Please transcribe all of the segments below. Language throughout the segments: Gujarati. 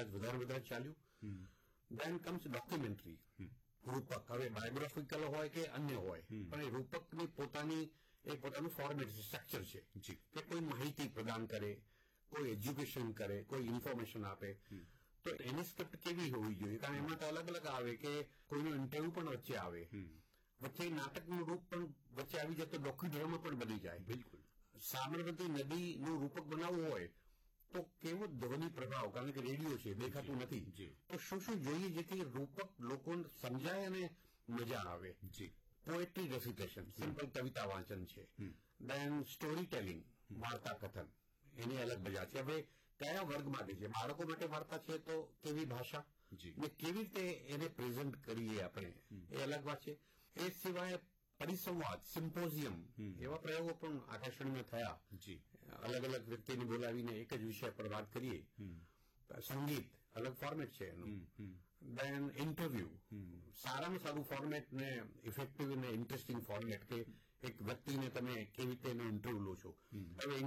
કદાચ વધારે ચાલ્યું. દેન કમ્સ ડોક્યુમેન્ટરી, રૂપક. હવે બાયોગ્રાફિકલ હોય કે અન્ય હોય, પણ એ રૂપકની પોતાનું ફોર્મેટ છે, સ્ટ્રક્ચર છે કે કોઈ માહિતી પ્રદાન કરે, કોઈ એજ્યુકેશન કરે, કોઈ ઇન્ફોર્મેશન આપે. તો એની સ્ક્રિપ્ટ કેવી હોવી જોઈએ? કારણ એમાં તો અલગ અલગ આવે કે કોઈનો ઇન્ટરવ્યુ પણ વચ્ચે આવે, વચ્ચે નાટકનું રૂપ પણ વચ્ચે આવી જાય તો ડોક્યુડ્રામા પણ બની જાય. બિલકુલ. સાબરમતી નદીનું રૂપક બનાવવું હોય તો કેવો ધ્વનિ પ્રભાવ, કારણ કે રેડિયો છે, દેખાતું નથી, તો શું જોઈએ જેથી રૂપક લોકો સમજાય અને મજા આવે. પોએટ્રી રેસિટેશન, સિમ્પલ કવિતા વાંચન છે. દેન સ્ટોરી ટેલિંગ, વાર્તા કથન, એની અલગ મજા છે. હવે કયા વર્ગ માટે છે? બાળકો માટે વાર્તા છે તો કેવી ભાષા ને કેવી રીતે એને પ્રેઝન્ટ કરીએ આપણે, એ અલગ વાત છે. એ સિવાય પરિસંવાદ, સિમ્પોઝિયમ, એવા પ્રયોગો પણ આકાશવાણીમાં થયા. અલગ અલગ વ્યક્તિને બોલાવીને એક જ વિષય પર વાત કરીએ. સંગીત અલગ ફોર્મેટ છે એનું. દેન ઇન્ટરવ્યુ, સારામાં સારું ફોર્મેટ ને ઇફેક્ટિવ અને ઇન્ટરેસ્ટિંગ ફોર્મેટ કે એક વ્યક્તિને તમે કેવી રીતે એનો ઇન્ટરવ્યુ લો છો. હવે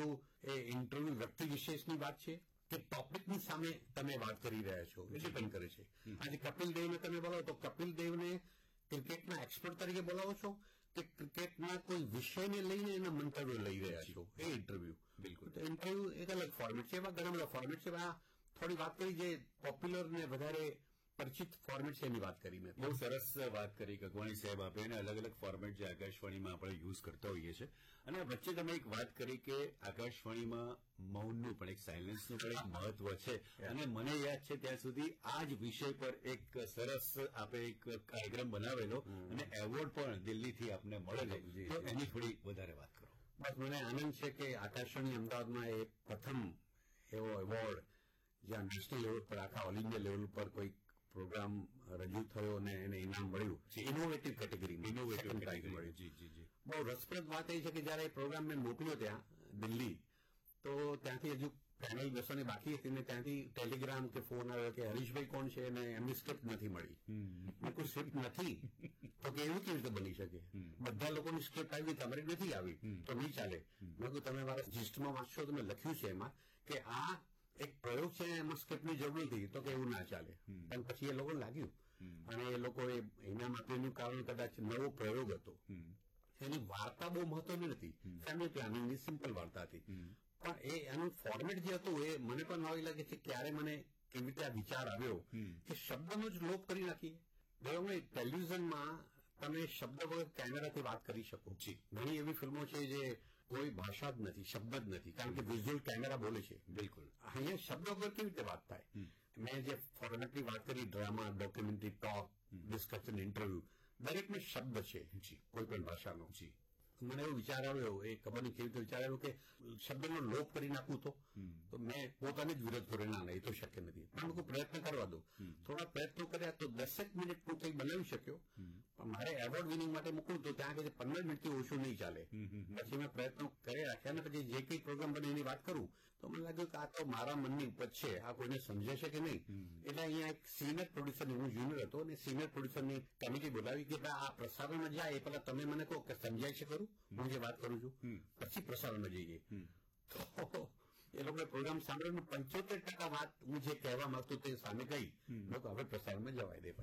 ઇન્ટરવ્યુ વ્યક્તિ વિશેષની વાત છે કે ટોપિકની સામે તમે વાત કરી રહ્યા છો, એ ડિપેન્ડ કરે છે. આજે કપિલ દેવને તમે બોલાવો તો કપિલ દેવને ક્રિકેટના એક્સપર્ટ તરીકે બોલાવો છો કે ક્રિકેટના કોઈ વિષયને લઈને એના મંતવ્યો લઈ રહ્યા છો, એ ઇન્ટરવ્યુ. બિલકુલ. તો ઇન્ટરવ્યુ એક અલગ ફોર્મેટ છે, એવા ઘણા બધા ફોર્મેટ છે. થોડી વાત કરી જે પોપ્યુલર ને વધારે પરિચિત ફોર્મેટ છે એની વાત કરી મેં. બહુ સરસ વાત કરી ગગવાણી સાહેબ આપે, અને અલગ અલગ ફોર્મેટ જે આકાશવાણીમાં આપણે યુઝ કરતા હોઈએ છીએ. અને વચ્ચે તમે એક વાત કરી કે આકાશવાણીમાં મૌનનું પણ, એક સાયલેન્સનું પણ એક મહત્વ છે. અને મને યાદ છે ત્યાં સુધી આ જ વિષય પર એક સરસ આપે એક કાર્યક્રમ બનાવેલો અને એવોર્ડ પણ દિલ્હીથી આપને મળેલો, તો એની થોડી વધારે વાત કરો. બસ, મને આનંદ છે કે આકાશવાણી અમદાવાદમાં એ પ્રથમ એવો એવોર્ડ જ્યાં નેશનલ લેવલ પર, આખા ઓલ ઇન્ડિયા લેવલ પર કોઈ પ્રોગ્રામ રજૂ થયો અને એને ઇનામ મળ્યું. ઇનોવેટિવ કેટેગરીમાં ઇનોવેટિવ પ્રાઇઝ મળ્યું. બહુ રસપ્રદ વાત એ છે કે જયારે એ પ્રોગ્રામ મેં મોકલ્યો ત્યાં દિલ્હી, તો ત્યાંથી હજુ પેનલ બેસવાની બાકી હતી ને ત્યાંથી ટેલિગ્રામ કે ફોન આવ્યો કે હરીશભાઈ કોણ છે અને એમની સ્ક્રિપ્ટ નથી મળી. કોઈ સ્ક્રિપ્ટ નથી તો કે એવું કેવી રીતે બની શકે? બધા લોકોની સ્ક્રિપ્ટ આવી, તમારી નથી આવી તો નહીં ચાલે. મેં કહ્યું તમે મારા જિસ્ટમાં વાંચશો, તમે લખ્યું છે એમાં કે આ એક પ્રયોગ છે, એમાં સ્ક્રિપ્ટની જરૂર નથી, તો કે એવું ના ચાલે. પણ પછી એ લોકોને લાગ્યું અને એ લોકોએ ઇનામ આપ્યું. કારણ કદાચ નવો પ્રયોગ હતો. એની વાર્તા બહુ મહત્વની નથી, ફેમિલી પ્લાનિંગની સિમ્પલ વાર્તા હતી. પણ એનું ફોર્મેટ જે હતું એ મને પણ નવી લાગે છે. ક્યારે મને કેવી રીતે આ વિચાર આવ્યો કે શબ્દનો જ લોપ કરી નાખીએ. ટેલિવિઝનમાં તમે શબ્દ વગર કેમેરાથી વાત કરી શકો. ઘણી એવી ફિલ્મો છે જે કોઈ ભાષા જ નથી, શબ્દ જ નથી, કારણ કે વિઝ્યુઅલ કેમેરા બોલે છે. બિલકુલ. અહીંયા શબ્દ વગર કેવી રીતે વાત થાય? મેં જે ફોર્મેટની વાત કરી, drama, documentary, talk, discussion, interview, દરેકમાં શબ્દ છે કોઈ પણ ભાષાનો. મને એવો વિચાર આવ્યો, એ ખબર નહીં કેવી રીતે વિચાર આવ્યો કે શબ્દનો લોપ કરી નાખવું. તો મેં પોતાની જ વિરોધ કર્યો, ના એ તો શક્ય નથી. પણ લોકો પ્રયત્ન કરવા દો. થોડા પ્રયત્નો કર્યા તો 10 મિનિટનું કંઈ બનાવી શક્યો. પણ મારે એવોર્ડ વિનિંગ માટે મૂકવું તો ત્યાં કે 15 મિનિટથી ઓછું નહીં ચાલે. પછી મેં પ્રયત્નો કરી રાખ્યા અને પછી જે કંઈ પ્રોગ્રામ બને એની વાત કરું તો મને લાગ્યું કે આ તો મારા મનની ઉપજ છે, આ કોઈને સમજે છે કે નહીં. એટલે અહીંયા એક સિનિયર પ્રોડ્યુસર, હું જુનિયર હતો, અને સિનિયર પ્રોડ્યુસરની કમિટી બોલાવી કે આ પ્રસારણમાં જાય એ પહેલા તમે મને કહો કે સમજાય છે ખરું હું જે વાત કરું છું, પછી પ્રસારણમાં જઈએ. તો એ લોકોએ પ્રોગ્રામ સાંભળ્યો, 75% વાત હું જે કહેવા માંગતો તે સામે કહી. લોકો હવે પ્રસારણમાં જવાય દે.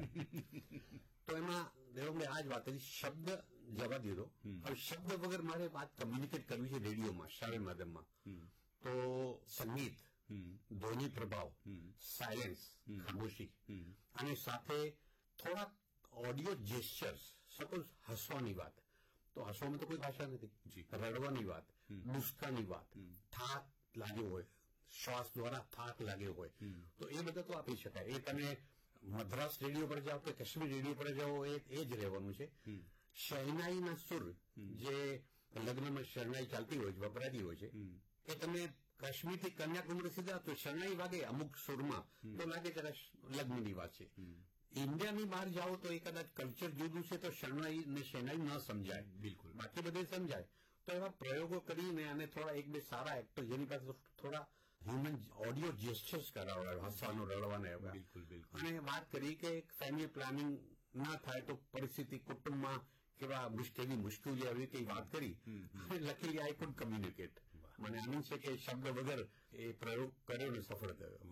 તો એમાં દેવોને આ જ વાત હતી, શબ્દ જવા દીધો. હવે શબ્દ વગર મારે વાત કમ્યુનિકેટ કરવી છે રેડિયોમાં, શ્રાવ્ય માધ્યમમાં. તો સંગીત, ધ્વનિ પ્રભાવ, સાયલેન્સ, ખામોશી, અને સાથે થોડાક ઓડિયો જેસ્ચર્સ. સપોઝ હસવાની વાત, તો હસવામાં તો કોઈ ભાષા નથી. રડવાની વાત, દુષ્કાની વાત, થાક લાગ્યો હોય, શ્વાસ દ્વારા થાક લાગ્યો હોય, તો એ બધા તો આપી શકાય. એ તમે મદ્રાસ રેડિયો પર જાઓ કે કાશ્મીર રેડિયો પર જાઓ, એ જ રહેવાનું છે. શહેનાઈના સુર, જે લગ્નમાં શરણાઈ ચાલતી હોય છે, વપરાતી હોય છે, એ તમે કાશ્મીરથી કન્યાકુમારી સીધા તો શરણાઈ વાગે અમુક સુરમાં, તો લાગે કદાચ લગ્નની વાત છે. ઇન્ડિયાની બહાર જાઓ તો એ કદાચ કલ્ચર જુદું છે, તો શરણાઈ ને શેનાઈ ન સમજાય. બિલકુલ. બાકી બધે સમજાય. તો એવા પ્રયોગો કરીને અને થોડા એક બે સારા એક્ટર જેની પાસે થોડા હ્યુમન ઓડિયો જેસ્ચર્સ કરાવડાવ્યા, હસવાનો, રડવાને. અને વાત કરી કે ફેમિલી પ્લાનિંગ ના થાય તો પરિસ્થિતિ કુટુંબમાં કેવા કેવી મુશ્કેલી આવી કઈ વાત કરી અને લખી આઈ કુડ કમ્યુનિકેટ. મને આનંદ છે કે શબ્દ વગર એ પ્રયોગ કર્યો ને સફળ થયો. વાહ,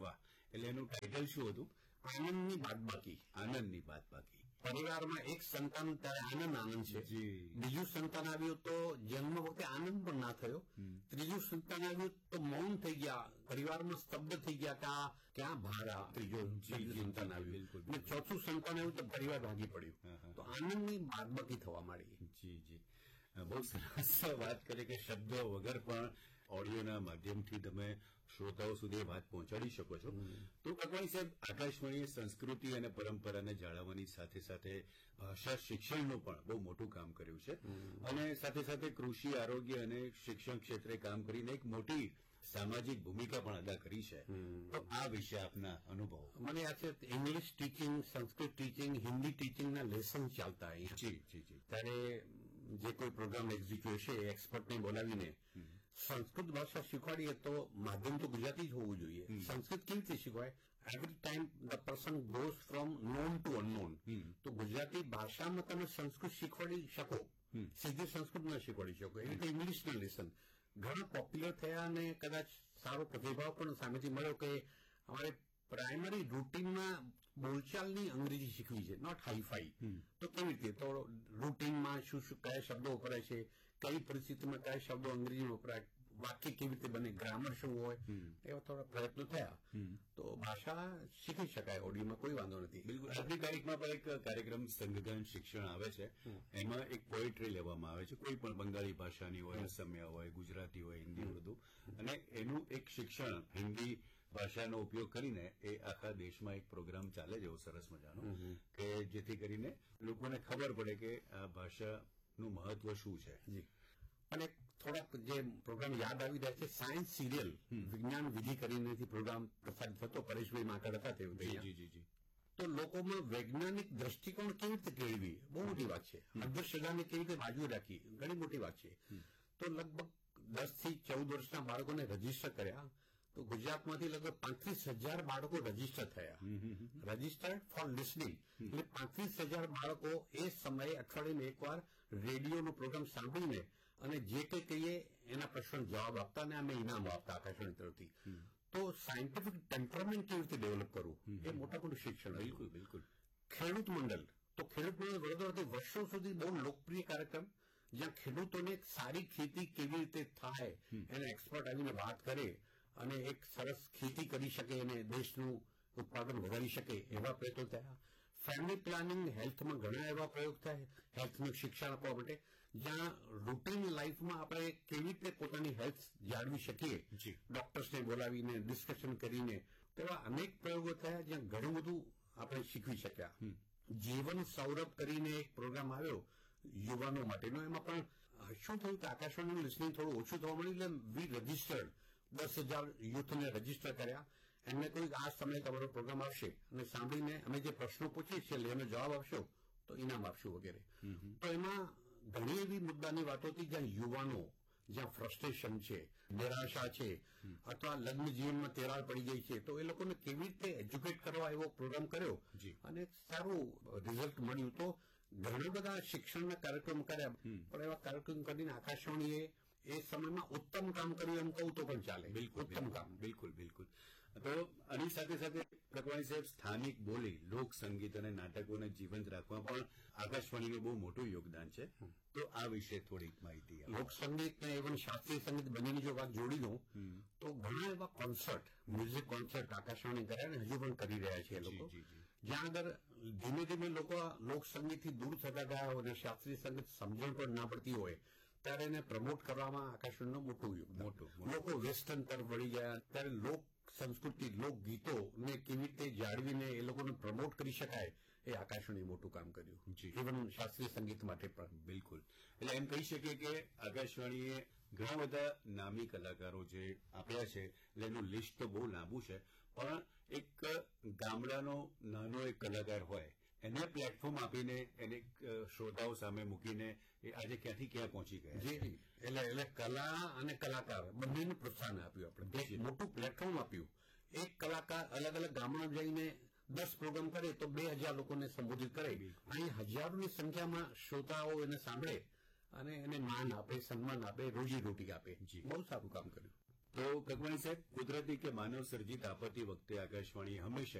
એટલે એનું ટાઇટલ શું હતું? આનંદની બાદબાકી. આનંદની બાદબાકી. પરિવારમાં એક સંતાન ત્યારે આનંદ છે, બીજું સંતાન આવ્યું તો જન્મ વખતે આનંદ પણ ના થયો, ત્રીજું સંતાન આવ્યું તો મૌન થઈ ગયા, પરિવારમાં સ્તબ્ધ થઈ ગયા કે આ ક્યાં ભારા ત્રીજું સંતાન આવ્યું, અને ચોથું સંતાન આવ્યું તો પરિવાર ભાગી પડ્યું. તો આનંદની બાદબાકી થવા માંડી. જી બહુ સરસ વાત કરી કે શબ્દો વગર પણ ઓડિયોના માધ્યમથી તમે શ્રોતાઓ સુધી વાત પહોંચાડી શકો છો. તો ભગવાન સાહેબ, આકાશવાણીએ સંસ્કૃતિ અને પરંપરાને જાળવવાની સાથે સાથે ભાષા શિક્ષણનું પણ બહુ મોટું કામ કર્યું છે, અને સાથે સાથે કૃષિ, આરોગ્ય અને શિક્ષણ ક્ષેત્રે કામ કરીને એક મોટી સામાજિક ભૂમિકા પણ અદા કરી છે. તો આ વિશે આપના અનુભવ. મને યાદ છે English teaching, Sanskrit teaching, Hindi ટીચિંગના lesson ચાલતા અહીંયા. જી. ત્યારે જે કોઈ પ્રોગ્રામ એક્ઝિક્યુટ છે એ એક્સપર્ટને બોલાવીને સંસ્કૃત ભાષા શીખવાડીએ તો માધ્યમ તો ગુજરાતી જ હોવું જોઈએ. સંસ્કૃત કેવી રીતે શીખવાય? Every time the person goes from non two unknown. તો ગુજરાતી ભાષામાં તમે સંસ્કૃત શીખવાડી શકો, સીધી સંસ્કૃત ન શીખવાડી શકો. એવી રીતે ઇંગ્લિશના લેસન ઘણા પોપ્યુલર થયા અને કદાચ સારો પ્રતિભાવ પણ સામેથી મળ્યો કે અમારે પ્રાઇમરી રૂટીનમાં બોલચાલની અંગ્રેજી શીખવી છે, નોટ હાઈફાઈ. તો કેવી રીતે? તો રૂટીનમાં શું કયા શબ્દો વપરાય છે, કઈ પરિસ્થિતિમાં કયા શબ્દો અંગ્રેજીમાં વપરાય, વાક્ય કેવી રીતે બને, ગ્રામર શું હોય, એવા થોડા પ્રયત્નો થયા. તો ભાષા શીખી શકાય ઓડિયોમાં, કોઈ વાંધો નથી. બિલકુલ. આજની તારીખમાં પણ એક કાર્યક્રમ સંગઠન શિક્ષણ આવે છે, એમાં એક પોએટ્રી લેવામાં આવે છે, કોઈ પણ બંગાળી ભાષાની હોય, અસમિયા હોય, ગુજરાતી હોય, હિન્દી, ઉર્દુ, અને એનું એક શિક્ષણ હિન્દી ભાષાનો ઉપયોગ કરીને એ આખા દેશમાં એક પ્રોગ્રામ ચાલે છે એવો સરસ મજાનો, કે જેથી કરીને લોકોને ખબર પડે કે આ ભાષાનું મહત્વ શું છે. અને થોડાક જે પ્રોગ્રામ યાદ આવી રહ્યા છે, સાયન્સ સિરિયલ વિજ્ઞાન વિધિ કરીને પ્રોગ્રામ પ્રસારિત થતો, પરેશભાઈ માકડ હતા તે. જી. તો લોકોમાં વૈજ્ઞાનિક દ્રષ્ટિકોણ કેવી રીતે કેળવી, બહુ મોટી વાત છે. અંધશ્રદ્ધાને કેવી રીતે બાજુ રાખી, ઘણી મોટી વાત છે. તો લગભગ 10 થી 14 વર્ષના બાળકોને રજીસ્ટર કર્યા, તો ગુજરાતમાંથી લગભગ 35,000 બાળકો રજીસ્ટર થયા. Registered four listening. એટલે 35,000 બાળકો એ સમયે અઠવાડિયામાં એકવાર રેડિયોનો પ્રોગ્રામ સાંભળીને અને જે કંઈ કહીએ એના પ્રશ્નો જવાબ આપતા, અને અમે ઇનામ આપતા આકાશવાણી તરફથી. તો સાયન્ટિફિક ટેમ્પરામેન્ટ કેવી રીતે ડેવલપ કરવું, એ મોટા મોટું શિક્ષણ. બિલકુલ. ખેડૂત મંડળ. તો ખેડૂત મંડળ વડોદરાથી વર્ષો સુધી બહુ લોકપ્રિય કાર્યક્રમ, જ્યાં ખેડૂતોને સારી ખેતી કેવી રીતે થાય એના એક્સપર્ટ આવીને વાત કરે અને એક સરસ ખેતી કરી શકે અને દેશનું ઉત્પાદન વધારી શકે, એવા પ્રયત્નો થયા. ફેમિલી પ્લાનિંગ, હેલ્થમાં ઘણા એવા પ્રયોગ થાય, હેલ્થનું શિક્ષણ આપવા માટે, જ્યાં રૂટીન લાઈફમાં આપણે કેવી રીતે પોતાની હેલ્થ જાળવી શકીએ, ડોક્ટર્સને બોલાવીને ડિસ્કશન કરીને, તેવા અનેક પ્રયોગો થયા જ્યાં ઘણું બધું આપણે શીખવી શક્યા. જીવન સૌરભ કરીને એક પ્રોગ્રામ આવ્યો યુવાનો માટેનો. એમાં પણ શું થયું કે આકાશવાણીનું લિસનિંગ થોડું ઓછું થવા મળ્યું, એટલે વી રજીસ્ટર્ડ 10,000 યુથને રજીસ્ટર કર્યા. એમને કોઈ આ સમયે તમારો પ્રોગ્રામ આવશે અને સાંભળીને અમે જે પ્રશ્નો પૂછીએ છીએ એનો જવાબ આપશો તો ઇનામ આપશું વગેરે. તો એમાં ઘણી એવી મુદ્દાની વાતો હતી જ્યાં યુવાનો, જ્યાં ફ્રસ્ટ્રેશન છે, નિરાશા છે, અથવા લગ્ન જીવનમાં તિરાડ પડી ગઈ છે, તો એ લોકોને કેવી રીતે એજ્યુકેટ કરવા એવો પ્રોગ્રામ કર્યો અને સારું રિઝલ્ટ મળ્યું. તો ઘણા બધા શિક્ષણના કાર્યક્રમ કર્યા, પણ એવા કાર્યક્રમ કરીને આકાશવાણીએ એ સમયમાં ઉત્તમ કામ કર્યું એમ કહું તો પણ ચાલે. ઉત્તમ કામ. બિલકુલ. તો આની સાથે સાથે ભગવાન સાહેબ, સ્થાનિક બોલી, લોક સંગીત અને નાટકોને જીવંત રાખવા પણ આકાશવાણીનું બહુ મોટું યોગદાન છે. તો આ વિશે થોડીક માહિતી. લોક સંગીત ને ઇવન શાસ્ત્રીય સંગીત બંનેની જો વાત જોડી દઉં તો ઘણા એવા કોન્સર્ટ, મ્યુઝિક કોન્સર્ટ આકાશવાણી કર્યા અને હજુ પણ કરી રહ્યા છે એ લોકો, જ્યાં આગળ ધીમે ધીમે લોકો લોક સંગીતથી દૂર થતા ગયા અને શાસ્ત્રીય સંગીત સમજણ પણ ના પડતી હોય, ત્યારે એને પ્રમોટ કરવામાં આકાશવાણીનું મોટું યોગદાન. લોકો વેસ્ટર્ન તરફ વળી ગયા, ત્યારે લોક સંસ્કૃતિ, લોકગીતોને કેવી રીતે જાળવીને એ લોકોને પ્રમોટ કરી શકાય, એ આકાશવાણીએ મોટું કામ કર્યું, ઇવન શાસ્ત્રીય સંગીત માટે પણ. બિલકુલ. એટલે એમ કહી શકીએ કે આકાશવાણીએ ઘણા બધા નામી કલાકારો જે આપ્યા છે, એટલે એનું લિસ્ટ તો બહુ લાંબુ છે, પણ એક ગામડાનો નાનો એક કલાકાર હોય એને પ્લેટફોર્મ આપીને એને શ્રોતાઓ સામે મૂકીને એ આજે ક્યાંથી ક્યાં પહોંચી ગયા. જી. એટલે કલા અને કલાકાર બંનેને પ્રોત્સાહન આપ્યું, આપણે મોટું પ્લેટફોર્મ આપ્યું. એક કલાકાર અલગ અલગ ગામમાં જઈને 10 પ્રોગ્રામ કરે તો 2,000 લોકોને સંબોધિત કરે. અહીં હજારોની સંખ્યામાં શ્રોતાઓ એને સાંભળે અને એને માન આપે, સન્માન આપે, રોજીરોટી આપે. બહુ સારું કામ કર્યું. તો કગવાણી સાહેબ, કુદરતી કે માનવ સર્જિત આપત્તિ વખતે આકાશવાણી હંમેશા